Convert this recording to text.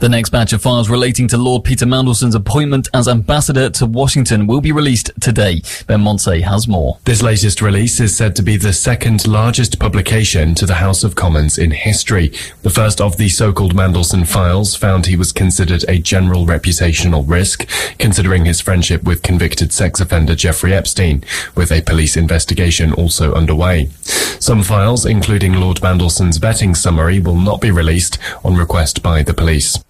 The next batch of files relating to Lord Peter Mandelson's appointment as ambassador to Washington will be released today. Ben Montse has more. This latest release is said to be the second largest publication to the House of Commons in history. The first of the so-called Mandelson files found he was considered a general reputational risk, considering his friendship with convicted sex offender Jeffrey Epstein, with a police investigation also underway. Some files, including Lord Mandelson's vetting summary, will not be released on request by the police.